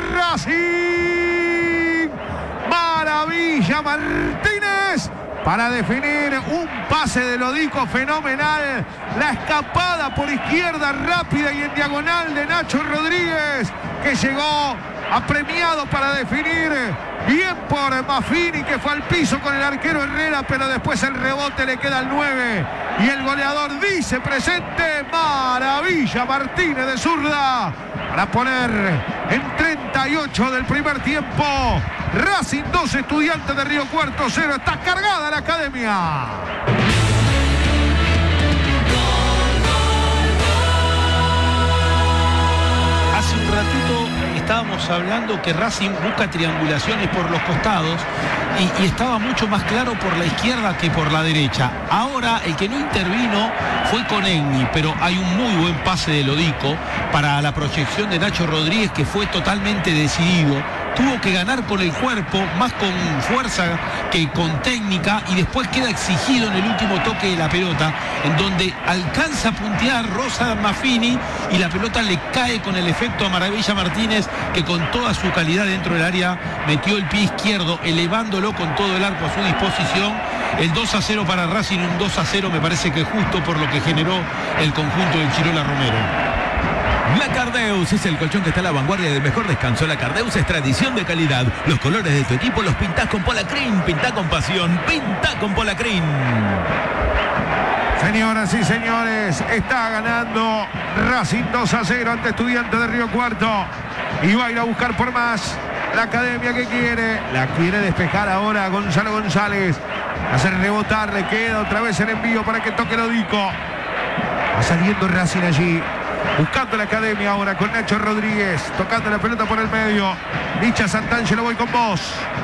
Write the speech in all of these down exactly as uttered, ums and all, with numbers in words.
Racing. Maravilla Martínez para definir un pase de Lodico fenomenal. La escapada por izquierda rápida y en diagonal de Nacho Rodríguez, que llegó apremiado para definir. Bien por Maffini, que fue al piso con el arquero Herrera, pero después el rebote le queda al nueve. Y el goleador dice presente. Maravilla Martínez de zurda para poner en treinta y ocho del primer tiempo. Racing dos, Estudiantes de Río Cuarto cero. Está cargada la academia. Hace un ratito estábamos hablando que Racing busca triangulaciones por los costados y, y estaba mucho más claro por la izquierda que por la derecha. Ahora el que no intervino fue Conegni, pero hay un muy buen pase de Lodico para la proyección de Nacho Rodríguez, que fue totalmente decidido. Tuvo que ganar con el cuerpo, más con fuerza que con técnica, y después queda exigido en el último toque de la pelota, en donde alcanza a puntear Rosa Maffini y la pelota le cae con el efecto a Maravilla Martínez, que con toda su calidad dentro del área metió el pie izquierdo, elevándolo con todo el arco a su disposición. El dos a cero para Racing, un dos a cero me parece que justo por lo que generó el conjunto del Chirola Romero. La Cardeus es el colchón que está a la vanguardia del mejor descanso. La Cardeus es tradición de calidad. Los colores de tu equipo los pintás con Polacrin. Pintá con pasión. Pintá con Polacrin. Señoras y señores, está ganando Racing dos a cero ante Estudiantes de Río Cuarto. Y va a ir a buscar por más. La academia que quiere. La quiere despejar ahora Gonzalo González. Hacer rebotar. Le queda otra vez el envío para que toque Lodico. Va saliendo Racing allí. Buscando la academia ahora con Nacho Rodríguez. Tocando la pelota por el medio. Licha Santangelo, voy con vos.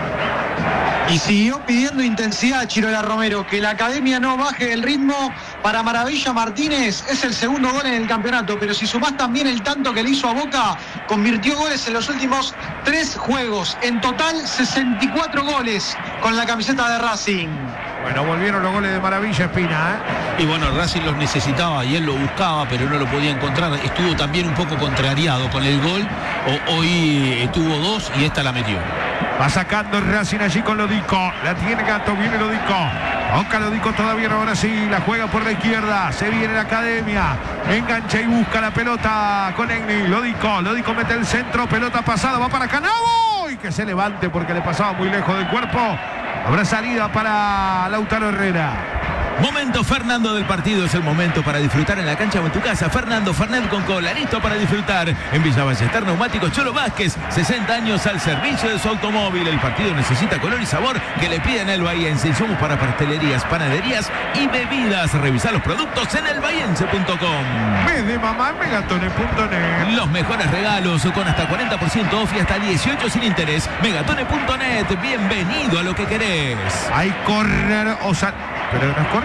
Y siguió pidiendo intensidad Chirola Romero. Que la academia no baje el ritmo. Para Maravilla Martínez es el segundo gol en el campeonato. Pero si sumás también el tanto que le hizo a Boca, convirtió goles en los últimos tres juegos. En total sesenta y cuatro goles con la camiseta de Racing. Bueno, volvieron los goles de Maravilla, Espina, ¿eh? Y bueno, Racing los necesitaba y él lo buscaba, pero no lo podía encontrar. Estuvo también un poco contrariado con el gol. O, hoy tuvo dos y esta la metió. Va sacando Racing allí con Lodico. La tiene Gato, viene Lodico. Toca Lodico todavía, ahora sí. La juega por la izquierda. Se viene la academia. Engancha y busca la pelota con Egni. Lodico, Lodico mete el centro. Pelota pasada, va para Canavo. Y que se levante porque le pasaba muy lejos del cuerpo. Habrá salida para Lautaro Herrera. Momento Fernando del partido, es el momento para disfrutar en la cancha o en tu casa. Fernando Fernet con cola, listo para disfrutar. En Villa Ballester Neumáticos Cholo Vázquez, sesenta años al servicio de su automóvil. El partido necesita color y sabor que le piden el bahiense. Insumos para pastelerías, panaderías y bebidas. Revisa los productos en el bahiense punto com. Mes de mamá en Megatone punto net. Los mejores regalos con hasta cuarenta por ciento off y hasta dieciocho sin interés. Megatone punto net, bienvenido a lo que querés. Hay córner, o sea, pero no es córner.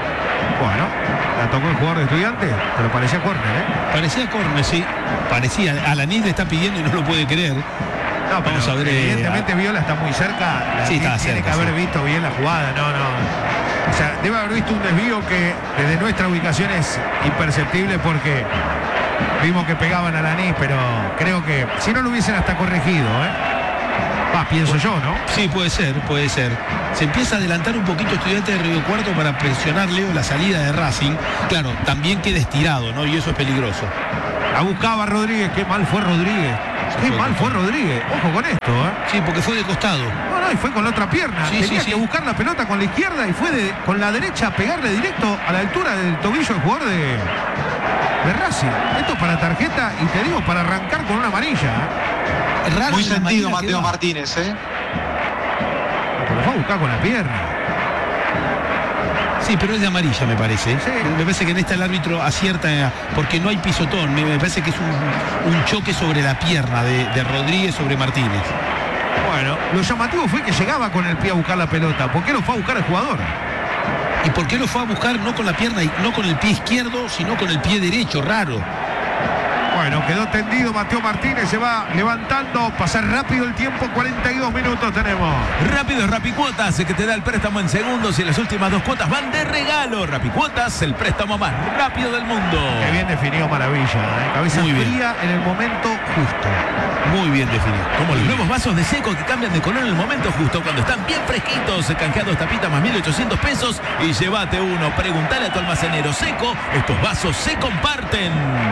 Bueno, la tocó el jugador de Estudiantes, pero parecía córner, ¿eh? Parecía córner, sí. Parecía. Alanis le está pidiendo y no lo puede creer. No, vamos a ver. Evidentemente eh, Viola está muy cerca. La sí, está tiene cerca, que haber sí. visto bien la jugada. No, no. O sea, debe haber visto un desvío que desde nuestra ubicación es imperceptible porque vimos que pegaban a Alanis, pero creo que si no lo hubiesen hasta corregido, ¿eh? Ah, pienso yo, ¿no? Sí, puede ser, puede ser. Se empieza a adelantar un poquito Estudiantes de Río Cuarto para presionar, Leo, la salida de Racing. Claro, también queda estirado, ¿no? Y eso es peligroso. La buscaba Rodríguez, qué mal fue Rodríguez. Qué fue mal fue Rodríguez. Ojo con esto, ¿eh? Sí, porque fue de costado. No, no, y fue con la otra pierna. Sí, Tenía sí, que sí. buscar la pelota con la izquierda y fue de, con la derecha a pegarle directo a la altura del tobillo al jugador de, de Racing. Esto para tarjeta y te digo, para arrancar con una amarilla, ¿eh? Raro. Muy sentido Mateo Martínez, ¿eh? Pero fue a buscar con la pierna. Sí, pero es de amarilla, me parece. Sí. Me parece que en esta el árbitro acierta porque no hay pisotón. Me, me parece que es un, un choque sobre la pierna de, de Rodríguez sobre Martínez. Bueno, lo llamativo fue que llegaba con el pie a buscar la pelota. ¿Por qué lo fue a buscar el jugador? ¿Y por qué lo fue a buscar no con la pierna y no con el pie izquierdo, sino con el pie derecho? Raro. Bueno, quedó tendido Mateo Martínez, se va levantando, pasar rápido el tiempo, cuarenta y dos minutos tenemos. Rápido es Rapicuotas, que te da el préstamo en segundos y las últimas dos cuotas van de regalo. Rapicuotas, el préstamo más rápido del mundo. Qué bien definido Maravilla, ¿eh? Cabeza Muy bien. fría en el momento justo. muy bien definido. Como los nuevos vasos de Seco que cambian de color en el momento justo, cuando están bien fresquitos. Canjeados tapita más mil ochocientos pesos y llévate uno. Preguntale a tu almacenero. Seco, estos vasos se comparten.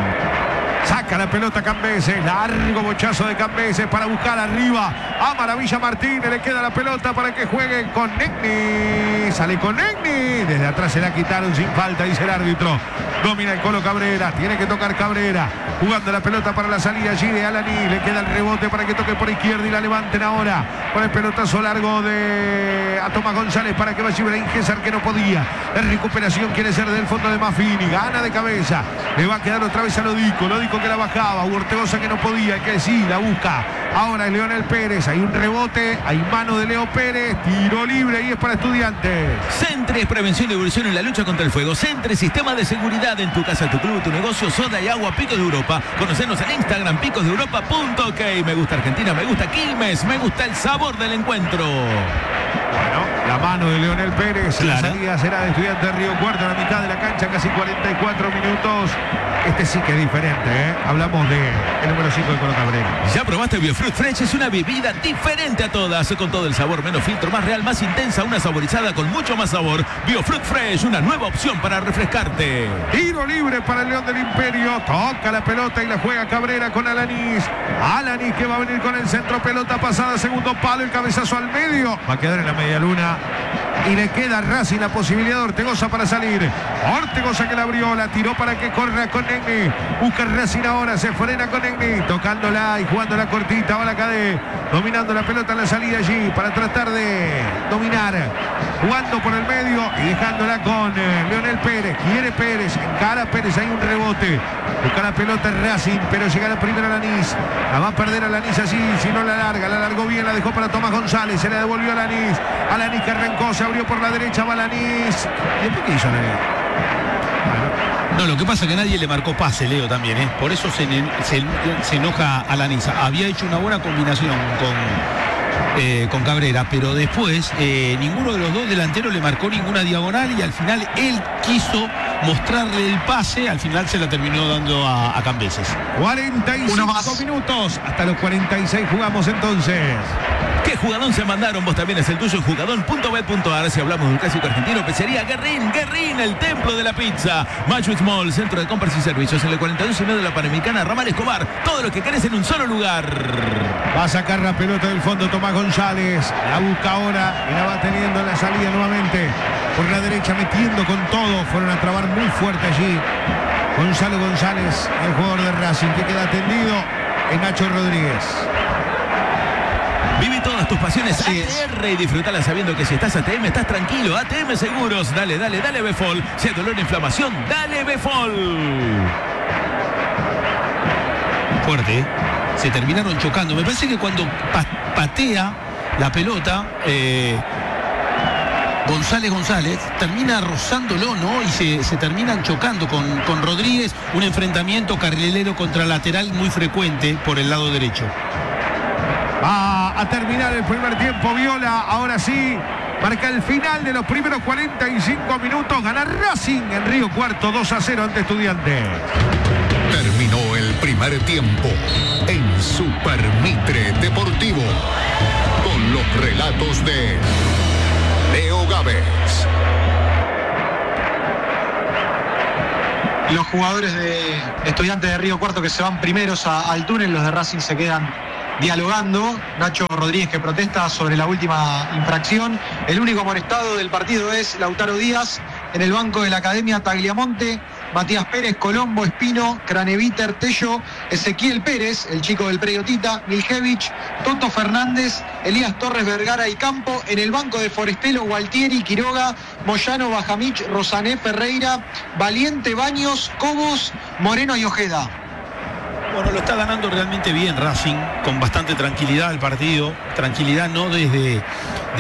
Saca la pelota Cambeses, largo bochazo de Cambeses para buscar arriba a Maravilla Martínez, le queda la pelota para que juegue con Negni, sale con Negni, desde atrás se la quitaron sin falta, dice el árbitro. Domina el Colo Cabrera, tiene que tocar Cabrera, jugando la pelota para la salida allí de Alaní, le queda el rebote para que toque por izquierda y la levanten ahora con el pelotazo largo de a Tomás González para que vaya Ibrahim César, que no podía. La recuperación quiere ser del fondo de Maffini, gana de cabeza, le va a quedar otra vez a Lodico, Lodico que la bajaba, Ortegoza que no podía, que sí, la busca. Ahora es Leonel Pérez, hay un rebote, hay mano de Leo Pérez, tiro libre y es para Estudiantes. Centres, prevención y evolución en la lucha contra el fuego. Centres, sistema de seguridad en tu casa, tu club, tu negocio, soda y agua, Picos de Europa. Conocernos en Instagram, picos de europa punto ok. Me gusta Argentina, me gusta Quilmes, me gusta el sabor del encuentro. Bueno, la mano de Leonel Pérez, claro. La salida será de Estudiantes de Río Cuarto, a la mitad de la cancha, casi cuarenta y cuatro minutos. Este sí que es diferente, ¿eh? Hablamos de el número cinco de Colo Cabrera. ¿Ya probaste Biofruit Fresh? Es una bebida diferente a todas, con todo el sabor, menos filtro, más real, más intensa, una saborizada con mucho más sabor. Biofruit Fresh, una nueva opción para refrescarte. Tiro libre para el León del Imperio, toca la pelota y la juega Cabrera con Alanís. Alanís que va a venir con el centro, pelota pasada, segundo palo, el cabezazo al medio. Va a quedar en la media luna. Y le queda a Racing la posibilidad de Ortegoza para salir. Ortegoza que la abrió, la tiró para que corra con Negni. Busca Racing ahora, se frena con Negni, tocándola y jugándola cortita. Va la Cadé, dominando la pelota en la salida allí para tratar de dominar. Jugando por el medio y dejándola con eh, Leonel Pérez. Quiere Pérez, encara Pérez, hay un rebote. Busca la pelota en Racing, pero llega la primera Alanís. La va a perder Alanís allí, si no la larga. La largó bien, la dejó para Tomás González. Se la devolvió a Alanís. Alanís que arrancó, se abrió por la derecha, va Alanís. ¿Y después qué hizo Alanís? Bueno. No, lo que pasa es que nadie le marcó pase, Leo, también, ¿eh? Por eso se, se, se enoja Alanís. Había hecho una buena combinación con... Eh, con Cabrera, pero después eh, ninguno de los dos delanteros le marcó ninguna diagonal y al final él quiso mostrarle el pase, al final se la terminó dando a, a Cambeses. cuarenta y cinco minutos, hasta los cuarenta y seis jugamos entonces. ¿Qué jugadón se mandaron? Vos también es el tuyo en jugadón punto bet punto ar. Si hablamos de un clásico argentino, pizzería Guerrín, Guerrín, el templo de la pizza. Machu Small, centro de compras y servicios en el cuarenta y dos y medio de la Panamericana, Ramal Escobar. Todo lo que querés en un solo lugar. Va a sacar la pelota del fondo Tomás González. La busca ahora y la va teniendo en la salida nuevamente. Por la derecha metiendo con todo. Fueron a trabar muy fuerte allí. Gonzalo González, el jugador de Racing, que queda atendido en Nacho Rodríguez. Vive todas tus pasiones A T R y disfrutala sabiendo que si estás A T M estás tranquilo. A T M Seguros, dale, dale, dale Befol. Si hay dolor e inflamación, dale Befol. Fuerte, ¿eh? Se terminaron chocando. Me parece que cuando pa patea la pelota, eh, González González termina rozándolo, ¿no? Y se, se terminan chocando con, con Rodríguez. Un enfrentamiento carrilero contra lateral muy frecuente por el lado derecho. Va a terminar el primer tiempo, Viola, ahora sí, marca el final de los primeros cuarenta y cinco minutos, gana Racing en Río Cuarto, dos a cero ante Estudiantes. Terminó el primer tiempo en Super Mitre Deportivo, con los relatos de Leo Gávez. Los jugadores de Estudiantes de Río Cuarto que se van primeros a, al túnel, los de Racing se quedan dialogando. Nacho Rodríguez que protesta sobre la última infracción. El único amonestado del partido es Lautaro Díaz. En el banco de la Academia, Tagliamonte, Matías Pérez, Colombo, Espino, Craneviter, Tello, Ezequiel Pérez, el chico del predio Tita, Miljevich, Toto Fernández, Elías Torres, Vergara y Campo. En el banco de Forestelo, Gualtieri, Quiroga, Moyano, Bajamich, Rosané, Ferreira, Valiente, Baños, Cobos, Moreno y Ojeda. Bueno, lo está ganando realmente bien Racing, con bastante tranquilidad el partido. Tranquilidad no desde...